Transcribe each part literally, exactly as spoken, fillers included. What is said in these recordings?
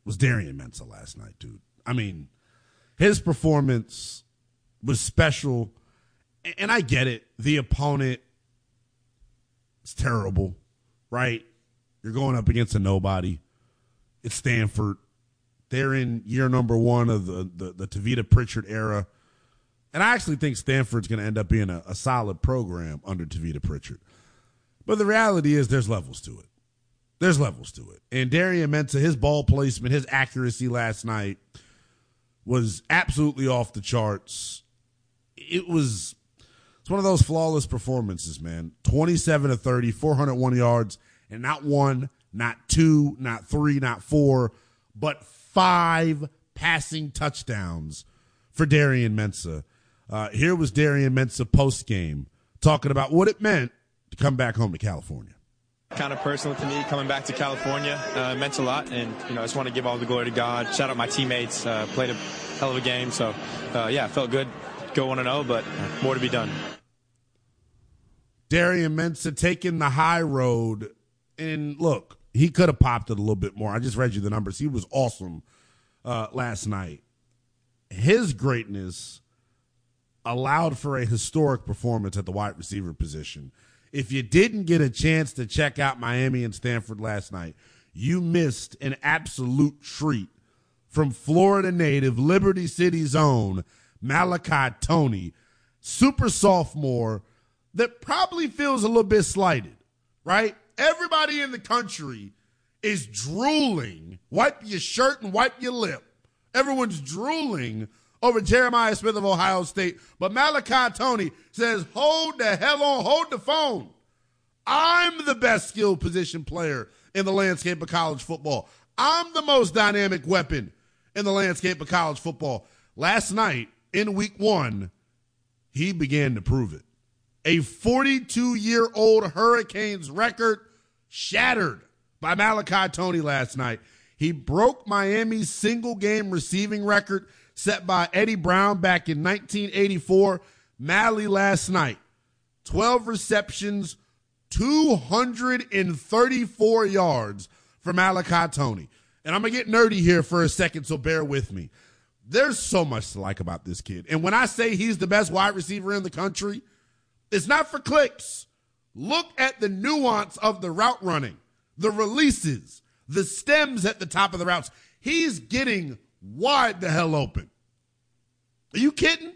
was Darian Mensah last night, dude. I mean, his performance was special, and I get it. The opponent is terrible, right? You're going up against a nobody. It's Stanford. They're in year number one of the, the, the Tavita Pritchard era. And I actually think Stanford's going to end up being a, a solid program under Tavita Pritchard. But the reality is there's levels to it. There's levels to it. And Darian Mensah, his ball placement, his accuracy last night was absolutely off the charts. It was it's one of those flawless performances, man. twenty-seven to thirty, four hundred one yards, and not one, not two, not three, not four, but five passing touchdowns for Darian Mensah. Uh, here was Darian Mensah post-game talking about what it meant to come back home to California. Kind of personal to me, coming back to California uh, meant a lot, and you know I just want to give all the glory to God. Shout out my teammates, uh, played a hell of a game, so uh, yeah, felt good. Go one and oh, but more to be done. Darian Mensah taking the high road, and look, he could have popped it a little bit more. I just read you the numbers. He was awesome uh, last night. His greatness allowed for a historic performance at the wide receiver position. If you didn't get a chance to check out Miami and Stanford last night, you missed an absolute treat from Florida native, Liberty City's own Malachi Toney, super sophomore that probably feels a little bit slighted, right? Everybody in the country is drooling. Wipe your shirt and wipe your lip. Everyone's drooling over Jeremiah Smith of Ohio State. But Malachi Toney says, hold the hell on, hold the phone. I'm the best skilled position player in the landscape of college football. I'm the most dynamic weapon in the landscape of college football. Last night, in week one, he began to prove it. A forty-two-year-old Hurricanes record shattered by Malachi Toney last night. He broke Miami's single-game receiving record set by Eddie Brown back in nineteen eighty-four. Mally last night, twelve receptions, two hundred thirty-four yards for Malachi Toney. And I'm going to get nerdy here for a second, so bear with me. There's so much to like about this kid. And when I say he's the best wide receiver in the country, it's not for clicks. Look at the nuance of the route running, the releases, the stems at the top of the routes. He's getting wide the hell open. Are you kidding?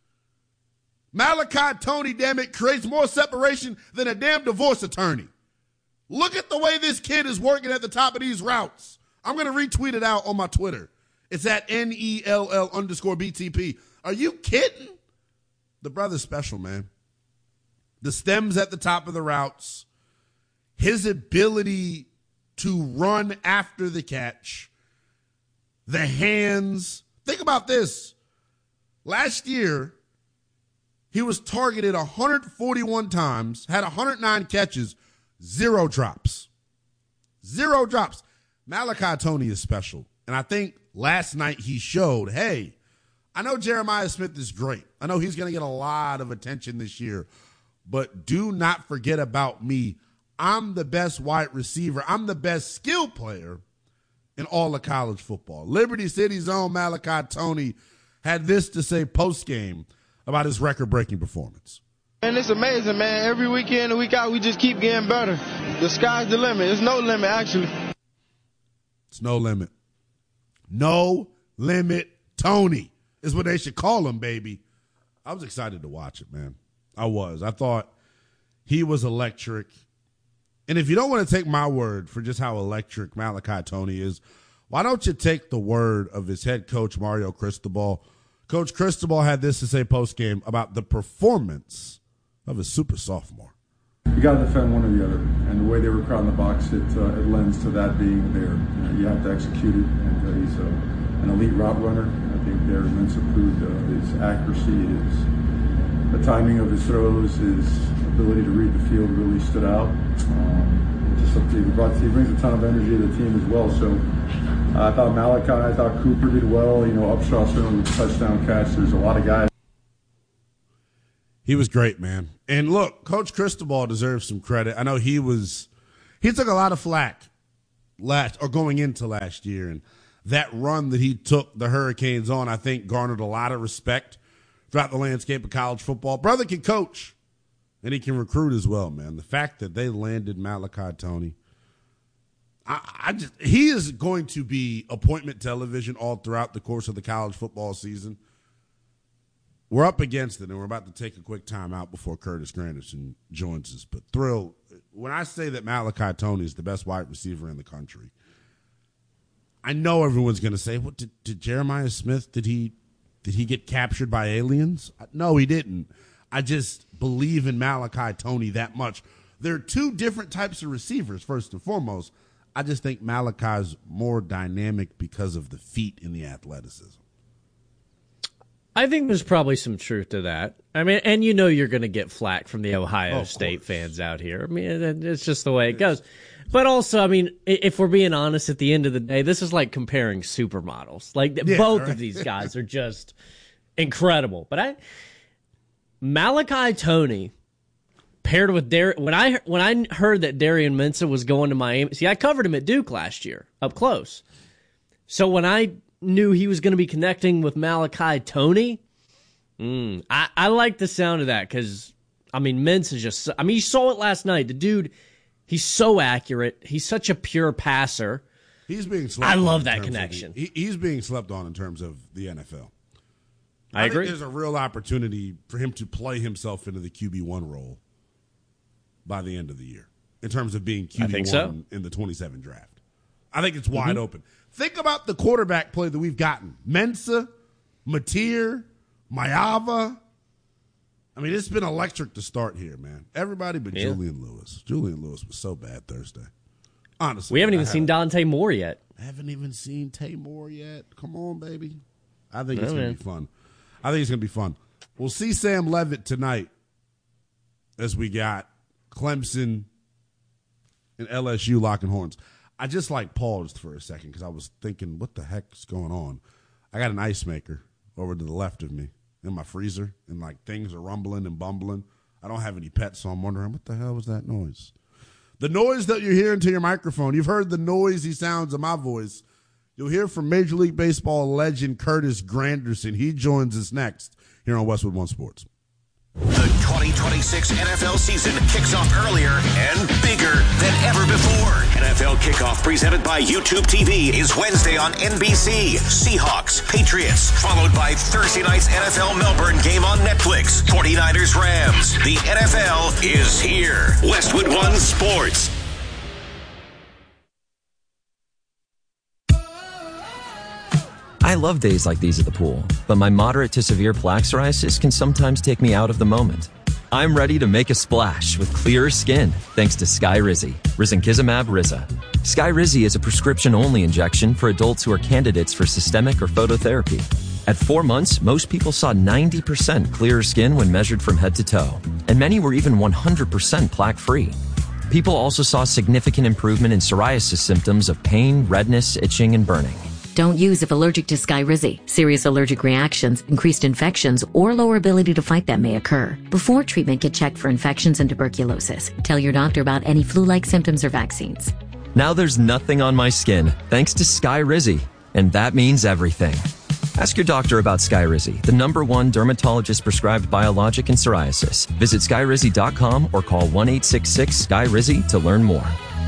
Malachi Toney, damn it, creates more separation than a damn divorce attorney. Look at the way this kid is working at the top of these routes. I'm going to retweet it out on my Twitter. It's at N E L L underscore B T P. Are you kidding? The brother's special, man. The stems at the top of the routes, his ability to run after the catch, the hands. Think about this. Last year, he was targeted one hundred forty-one times, had one hundred nine catches, zero drops. Zero drops. Malachi Toney is special. And I think last night he showed, hey, I know Jeremiah Smith is great. I know he's going to get a lot of attention this year. But do not forget about me. I'm the best wide receiver. I'm the best skill player in all of college football. Liberty City's own Malachi Toney had this to say post-game about his record-breaking performance. And it's amazing, man. Every week in and week out, we just keep getting better. The sky's the limit. There's no limit, actually. It's no limit. No limit Toney is what they should call him, baby. I was excited to watch it, man. I was. I thought he was electric. And if you don't want to take my word for just how electric Malachi Toney is, why don't you take the word of his head coach, Mario Cristobal? Coach Cristobal had this to say post-game about the performance of his super sophomore. You got to defend one or the other, and the way they were crowding the box, it, uh, it lends to that being there. You know, you have to execute it, and uh, he's a, an elite route runner. I think there Mensah proved uh, his accuracy, his the timing of his throws, his ability to read the field really stood out. Um, just he, brought, he brings a ton of energy to the team as well. So uh, I thought Malachi, I thought Cooper did well. You know, Upshaw certainly with the touchdown catch. There's a lot of guys. He was great, man. And look, Coach Cristobal deserves some credit. I know he was, he took a lot of flack last or going into last year, and that run that he took the Hurricanes on, I think, garnered a lot of respect throughout the landscape of college football. Brother can coach, and he can recruit as well, man. The fact that they landed Malachi Toney, I, I just he is going to be appointment television all throughout the course of the college football season. We're up against it, and we're about to take a quick time out before Curtis Granderson joins us. But Thrill, when I say that Malachi Toney is the best wide receiver in the country, I know everyone's going to say, "What did, did Jeremiah Smith? Did he did he get captured by aliens?" No, he didn't. I just believe in Malachi Toney that much. There are two different types of receivers. First and foremost, I just think Malachi's more dynamic because of the feet and the athleticism. I think there's probably some truth to that. I mean, and you know you're going to get flack from the Ohio oh, State course. fans out here. I mean, it's just the way it goes. But also, I mean, if we're being honest, at the end of the day, this is like comparing supermodels. Like, yeah, both right. of these guys are just incredible. But I, Malachi Toney paired with Dar- when I when I heard that Darian Mensah was going to Miami. See, I covered him at Duke last year up close. So when I knew he was going to be connecting with Malachi Toney, mm, I, I like the sound of that because, I mean, Mensah just, I mean, you saw it last night. The dude, he's so accurate. He's such a pure passer. He's being slept I on love that connection. The, he, he's being slept on in terms of the N F L. I, I agree. Think there's a real opportunity for him to play himself into the Q B one role by the end of the year in terms of being Q B one so. in the twenty-seven draft. I think it's wide mm-hmm. open. Think about the quarterback play that we've gotten. Mensah, Mateer, Mayava. I mean, it's been electric to start here, man. Everybody but yeah. Julian Lewis. Julian Lewis was so bad Thursday. Honestly. We haven't even I seen Dante Moore yet. I haven't even seen Tay Moore yet. Come on, baby. I think it's oh, going to be fun. I think it's going to be fun. We'll see Sam Levitt tonight as we got Clemson and L S U locking horns. I just like paused for a second because I was thinking, what the heck's going on? I got an ice maker over to the left of me in my freezer, and like things are rumbling and bumbling. I don't have any pets, so I'm wondering, what the hell was that noise? The noise that you're hearing to your microphone, you've heard the noisy sounds of my voice. You'll hear from Major League Baseball legend Curtis Granderson. He joins us next here on Westwood One Sports. The twenty twenty-six N F L season kicks off earlier and bigger than ever before. N F L Kickoff presented by YouTube T V is Wednesday on N B C. Seahawks, Patriots, followed by Thursday night's N F L Melbourne game on Netflix. forty-niners, Rams. The N F L is here. Westwood One Sports. I love days like these at the pool, but my moderate to severe plaque psoriasis can sometimes take me out of the moment. I'm ready to make a splash with clearer skin thanks to Skyrizi, Risankizumab Riza. Skyrizi is a prescription-only injection for adults who are candidates for systemic or phototherapy. At four months, most people saw ninety percent clearer skin when measured from head to toe, and many were even one hundred percent plaque-free. People also saw significant improvement in psoriasis symptoms of pain, redness, itching, and burning. Don't use if allergic to Skyrizi. Serious allergic reactions, increased infections, or lower ability to fight them may occur. Before treatment, get checked for infections and tuberculosis. Tell your doctor about any flu-like symptoms or vaccines. Now there's nothing on my skin, thanks to Skyrizi, and that means everything. Ask your doctor about Skyrizi, the number one dermatologist-prescribed biologic in psoriasis. Visit skyrizi dot com or call one eight six six S K Y R I Z I to learn more.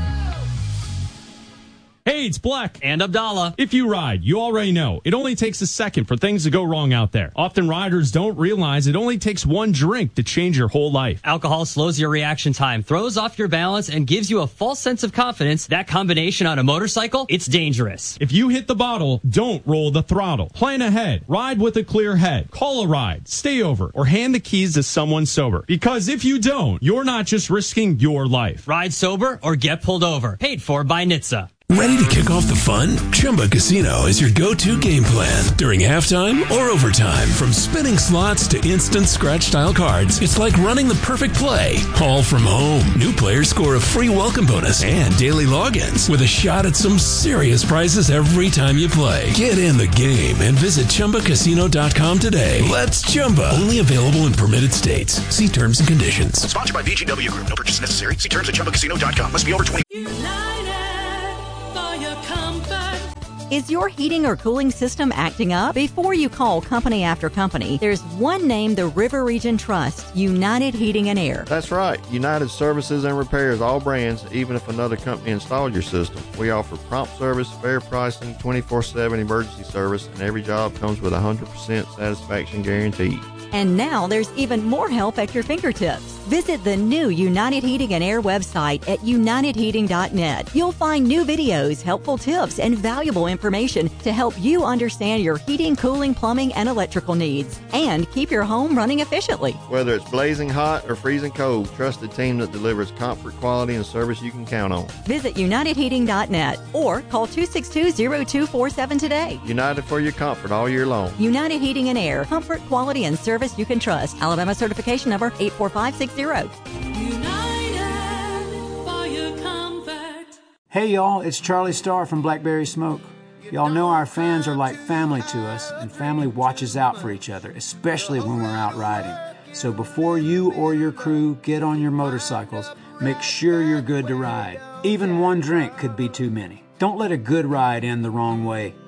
Hey, it's Black and Abdallah. If you ride, you already know it only takes a second for things to go wrong out there. Often riders don't realize it only takes one drink to change your whole life. Alcohol slows your reaction time, throws off your balance, and gives you a false sense of confidence. That combination on a motorcycle, it's dangerous. If you hit the bottle, don't roll the throttle. Plan ahead. Ride with a clear head. Call a ride. Stay over. Or hand the keys to someone sober. Because if you don't, you're not just risking your life. Ride sober or get pulled over. Paid for by N H T S A. Ready to kick off the fun? Chumba Casino is your go-to game plan during halftime or overtime. From spinning slots to instant scratch-style cards, it's like running the perfect play, all from home. New players score a free welcome bonus and daily logins with a shot at some serious prizes every time you play. Get in the game and visit Chumba Casino dot com today. Let's Chumba. Only available in permitted states. See terms and conditions. Sponsored by V G W Group. No purchase necessary. See terms at Chumba Casino dot com. Must be over twenty. Is your heating or cooling system acting up? Before you call company after company, there's one name the River Region trusts, United Heating and Air. That's right. United services and repairs all brands, even if another company installed your system. We offer prompt service, fair pricing, twenty-four seven emergency service, and every job comes with a one hundred percent satisfaction guarantee. And now there's even more help at your fingertips. Visit the new United Heating and Air website at united heating dot net. You'll find new videos, helpful tips, and valuable information to help you understand your heating, cooling, plumbing, and electrical needs, and keep your home running efficiently. Whether it's blazing hot or freezing cold, trusted team that delivers comfort, quality, and service you can count on. Visit united heating dot net or call two six two, zero two four seven today. United for your comfort all year long. United Heating and Air. Comfort, quality, and service you can trust. Alabama certification number eight four five six zero. Hey y'all, it's Charlie Starr from Blackberry Smoke. Y'all know our fans are like family to us, and family watches out for each other, especially when we're out riding. So before you or your crew get on your motorcycles, make sure you're good to ride. Even one drink could be too many. Don't let a good ride end the wrong way.